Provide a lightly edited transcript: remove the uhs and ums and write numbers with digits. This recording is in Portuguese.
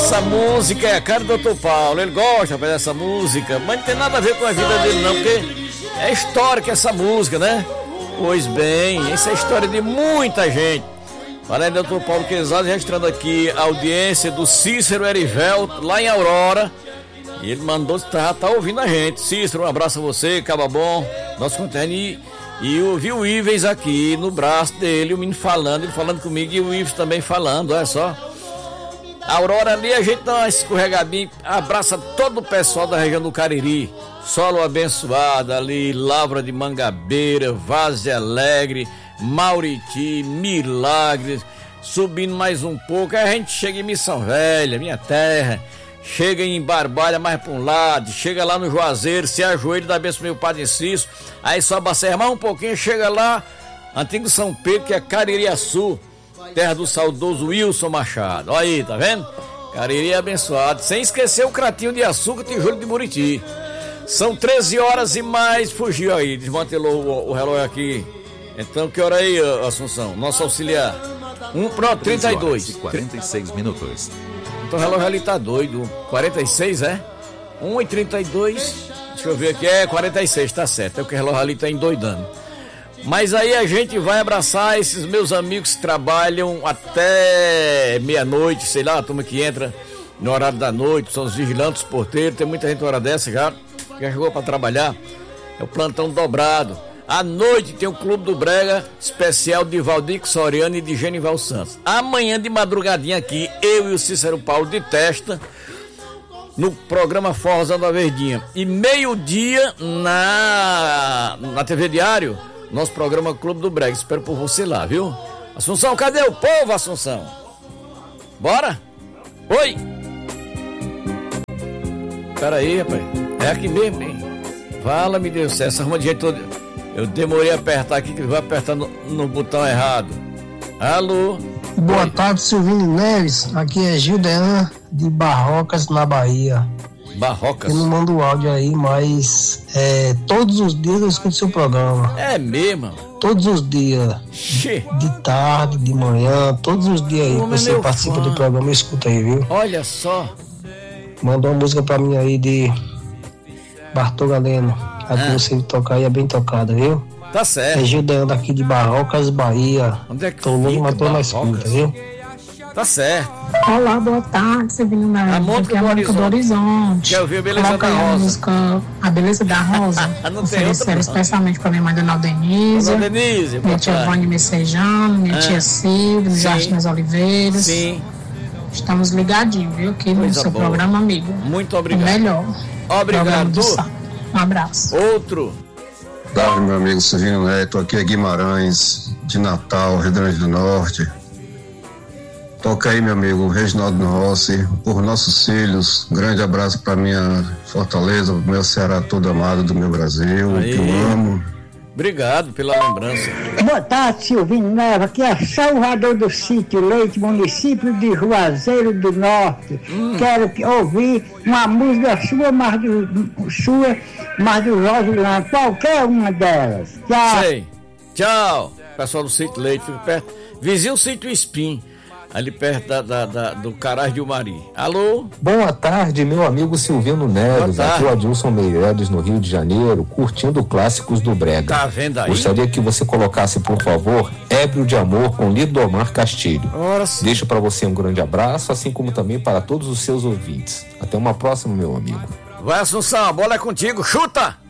Essa música é a cara do Dr. Paulo, ele gosta dessa música, mas não tem nada a ver com a vida dele não, porque é histórica essa música, né? Pois bem, essa é a história de muita gente. Falando do Dr. Paulo Quezado, registrando aqui a audiência do Cícero Erivelto, lá em Aurora. E ele mandou, tá ouvindo a gente. Cícero, um abraço a você, Caba Bom, nosso conterrâneo. E eu vi o Ives aqui no braço dele, o menino falando, ele falando comigo e o Ives também falando, olha só. A Aurora ali, a gente dá uma escorregadinha, abraça todo o pessoal da região do Cariri. Solo abençoado ali, Lavra de Mangabeira, Várzea Alegre, Mauriti, Milagres, subindo mais um pouco, aí a gente chega em Missão Velha, minha terra, chega em Barbalha mais para um lado, chega lá no Juazeiro, se ajoelha, dá benção meu Padre Cício, aí sobe a serra mais um pouquinho, chega lá, Antigo São Pedro, que é Caririaçu, terra do saudoso Wilson Machado, olha aí, tá vendo? Cariri abençoado, sem esquecer o Cratinho de Açúcar, Tijolo de Buriti. São 13 horas e mais, fugiu aí, desmantelou o relógio aqui. Então, que hora aí, Assunção? Nosso auxiliar. 32. 46 minutos. Então o relógio ali tá doido. 46, é? 1h32. Deixa eu ver aqui, é 46, tá certo. É o que o relógio ali tá endoidando. Mas aí a gente vai abraçar esses meus amigos que trabalham até meia-noite, sei lá, a turma que entra no horário da noite, são os vigilantes, os porteiros, tem muita gente na hora dessa já chegou para trabalhar. É o plantão dobrado. À noite tem o Clube do Brega, especial de Valdir Soriano e de Genival Santos. Amanhã de madrugadinha aqui, eu e o Cícero Paulo de Testa, no programa Forrozão da Verdinha. E meio-dia na TV Diário, nosso programa Clube do Brega. Espero por você lá, viu? Assunção, cadê o povo, Assunção? Bora? Oi! Pera aí, rapaz. É aqui mesmo, hein? Fala, meu Deus do céu, essa arma de jeito todo. Eu demorei a apertar aqui, que ele vai apertar no botão errado. Alô? Boa tarde, Silvino Neves. Aqui é Gildean de Barrocas, na Bahia. Barrocas? Eu não mando o áudio aí, mas todos os dias eu escuto seu programa. É mesmo? Todos os dias. De tarde, de manhã, todos os dias aí. Você participa do programa, eu escuto aí, viu? Olha só. Manda uma música pra mim aí de Bartol Galeno. A que você tocar aí é bem tocada, viu? Tá certo. É Gildean daqui de Barrocas, Bahia. Onde é que tô louco, mas tô na escuta, viu? Tá certo. Olá, boa tarde, Silvino Neves. A Mônica do Horizonte. Quer ouvir a Beleza da Rosa? A música A Beleza da Rosa. Não tem outra, não. Especialmente pra minha mãe, Dona Denise. Dona Denise, minha tia Vânia Messejano, minha tia Silvia, Jardim das Oliveiras. Sim. Estamos ligadinhos, viu? Aqui no seu programa, amigo. Muito obrigado. O melhor. Obrigado. Um abraço. Outro. Salve, meu amigo Silvino Neto, aqui é Guimarães, de Natal, Rio Grande do Norte. Toca aí, meu amigo Reginaldo Rossi, por nossos filhos. Um grande abraço para minha Fortaleza, pro meu Ceará todo amado do meu Brasil, aí, que eu amo. Obrigado pela lembrança. Boa tarde, Silvino Neves. Aqui é Salvador do Sítio Leite, município de Juazeiro do Norte. Quero ouvir uma música sua, mais do Rosilã, qualquer uma delas. Tchau. Sei. Tchau. Pessoal do Sítio Leite, fica perto. Vizinho o Sítio Espim, ali perto do Carás de Umari. Alô? Boa tarde, meu amigo Silvino Neves. Aqui é o Adilson Meireles, no Rio de Janeiro, curtindo clássicos do Brega. Tá vendo aí? Gostaria que você colocasse, por favor, Ébrio de Amor com Lidomar Castilho. Deixo para você um grande abraço, assim como também para todos os seus ouvintes. Até uma próxima, meu amigo. Vai, Assunção, a bola é contigo, chuta!